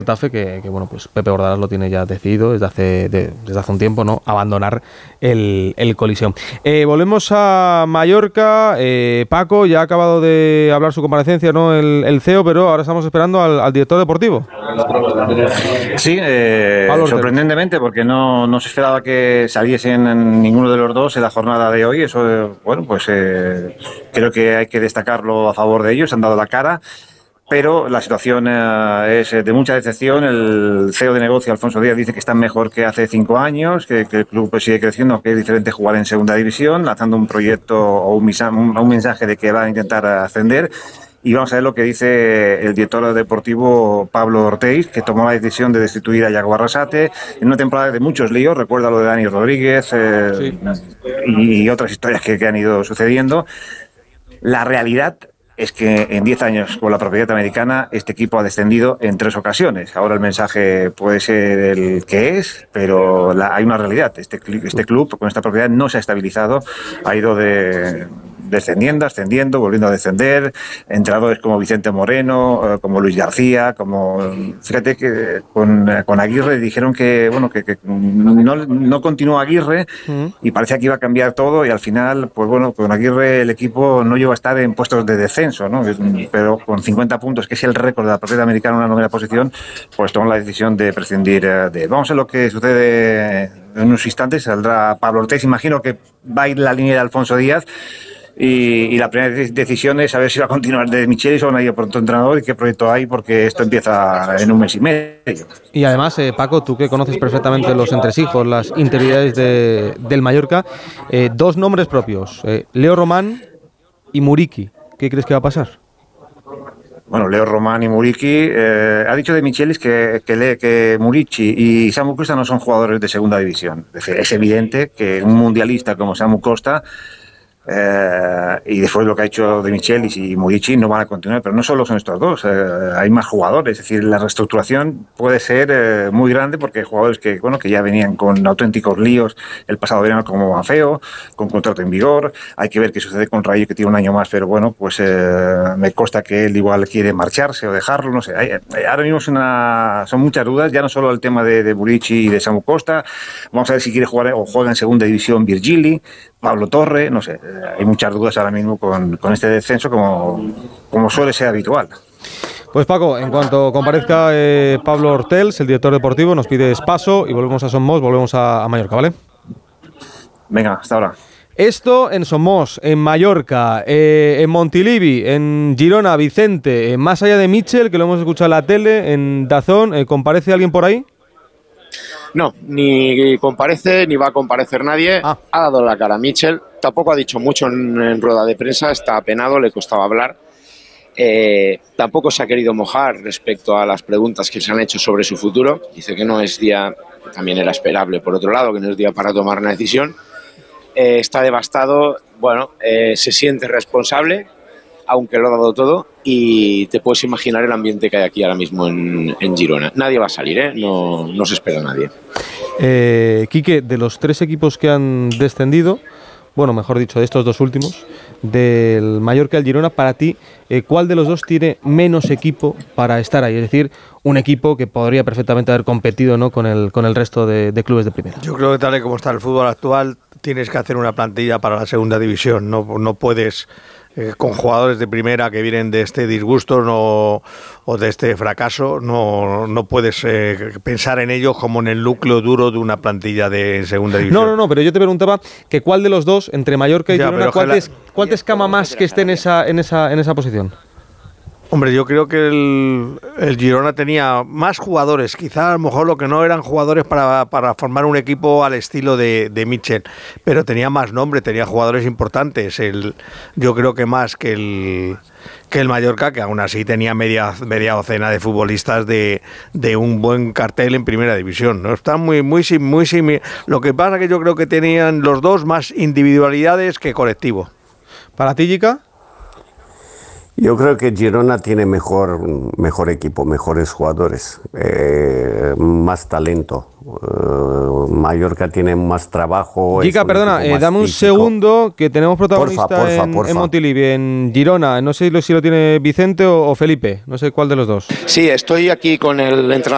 Getafe, que bueno, pues Pepe Bordalás lo tiene ya decidido desde hace un tiempo, ¿no? Abandonar el Coliseum. Volvemos a Mallorca. Paco ya ha acabado de hablar su comparecencia, ¿no? El CEO, pero ahora estamos esperando al director deportivo. Sí, sorprendentemente, porque no se esperaba que saliesen ninguno de los dos en la jornada de hoy. Eso, bueno, pues creo que hay que destacarlo a favor de ellos, han dado la cara. Pero la situación es de mucha decepción. El CEO de negocio, Alfonso Díaz, dice que están mejor que hace 5 años, que el club sigue creciendo, que es diferente jugar en segunda división, lanzando un proyecto o un mensaje de que va a intentar ascender. Y vamos a ver lo que dice el director deportivo Pablo Orteiz, que tomó la decisión de destituir a Yago Arrasate en una temporada de muchos líos. Recuerda lo de Dani Rodríguez sí. y otras historias que han ido sucediendo. La realidad es que en 10 años con la propiedad americana este equipo ha descendido en 3 ocasiones. Ahora el mensaje puede ser el que es, pero hay una realidad. Este club con esta propiedad no se ha estabilizado, ha ido descendiendo, ascendiendo, volviendo a descender. Entrenadores como Vicente Moreno, como Luis García, fíjate que con Aguirre dijeron que no continuó Aguirre y parecía que iba a cambiar todo, y al final, pues bueno, con Aguirre el equipo no llegó a estar en puestos de descenso, ¿no? Pero con 50 puntos, que es el récord de la propiedad americana en una 9ª posición, pues tomó la decisión de prescindir de él. Vamos a ver lo que sucede en unos instantes. Saldrá Pablo Orteiz, imagino que va a ir la línea de Alfonso Díaz. Y la primera decisión es saber si va a continuar de Michelis o no hay pronto entrenador y qué proyecto hay, porque esto empieza en un mes y medio. Y además, Paco, tú que conoces perfectamente los entresijos, las interioridades del Mallorca, 2 nombres propios, Leo Román y Muriqui. ¿Qué crees que va a pasar? Bueno, Leo Román y Muriqui, ha dicho de Michelis que Muriqui y Samu Costa no son jugadores de segunda división. Es decir, es evidente que un mundialista como Samu Costa y después lo que ha hecho de Michelis y Muriqui no van a continuar, pero no solo son estos dos, hay más jugadores. Es decir, la reestructuración puede ser muy grande, porque hay jugadores que ya venían con auténticos líos el pasado verano, como Mafeo, con contrato en vigor. Hay que ver qué sucede con Rayo, que tiene un año más, pero bueno, pues me consta que él igual quiere marcharse o dejarlo, no sé. Ahora mismo son muchas dudas, ya no solo el tema de Muriqui y de Samu Costa. Vamos a ver si quiere jugar o juega en segunda división Virgili, Pablo Torre, no sé. Hay muchas dudas ahora mismo con este descenso, como suele ser habitual. Pues Paco, en cuanto comparezca Pablo Ortels, el director deportivo, nos pides paso y volvemos a Somos, volvemos a Mallorca, ¿vale? Venga, hasta ahora. Esto en Somos, en Mallorca, en Montilivi, en Girona, Vicente, más allá de Mitchell, que lo hemos escuchado en la tele, en Dazón, ¿comparece alguien por ahí? No, ni comparece ni va a comparecer nadie. Ha dado la cara a Mitchell, tampoco ha dicho mucho en rueda de prensa, está apenado, le costaba hablar. Tampoco se ha querido mojar respecto a las preguntas que se han hecho sobre su futuro. Dice que no es día, también era esperable por otro lado, que no es día para tomar una decisión. Está devastado, se siente responsable, aunque lo ha dado todo, y te puedes imaginar el ambiente que hay aquí ahora mismo en Girona. Nadie va a salir, no se espera a nadie. Quique, de los 3 equipos que han descendido, bueno, mejor dicho, de estos 2 últimos, del Mallorca y el Girona, para ti, ¿cuál de los 2 tiene menos equipo para estar ahí? Es decir, un equipo que podría perfectamente haber competido, ¿no?, con el resto de clubes de primera. Yo creo que tal y como está el fútbol actual, tienes que hacer una plantilla para la segunda división. No puedes, con jugadores de primera que vienen de este disgusto o de este fracaso, no puedes pensar en ellos como en el núcleo duro de una plantilla de segunda división. No, pero yo te preguntaba que cuál de los 2, entre Mallorca y Girona, ¿cuál te escama más que esté en esa posición? Hombre, yo creo que el Girona tenía más jugadores, quizá a lo mejor lo que no eran jugadores para formar un equipo al estilo de Mitchell, pero tenía más nombre, tenía jugadores importantes. Yo creo que más que el Mallorca, que aún así tenía media docena de futbolistas de un buen cartel en primera división, ¿no? Están muy similar. Lo que pasa es que yo creo que tenían los 2 más individualidades que colectivo. ¿Para ti, Jica? Yo creo que Girona tiene mejor equipo, mejores jugadores, más talento. Mallorca tiene más trabajo. Jica, perdona, dame un segundo, que tenemos protagonista en Montilivi, en Girona. No sé si lo tiene Vicente o Felipe, no sé cuál de los 2. Sí, estoy aquí con el entrenador